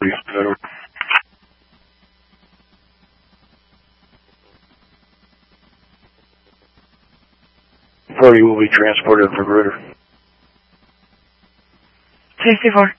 you. Party will be transported to Magruder. 64.